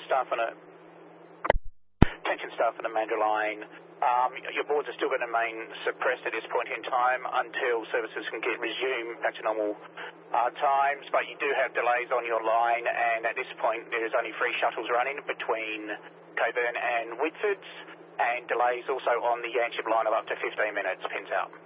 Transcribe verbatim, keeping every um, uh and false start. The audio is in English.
staff on a attention staff on the Mandurah line. Um, your boards are still going to remain suppressed at this point in time until services can get resumed back to normal uh, times, but you do have delays on your line, and at this point there's only three shuttles running between Coburn and Whitfords, and delays also on the Yanchep line of up to fifteen minutes, pins out.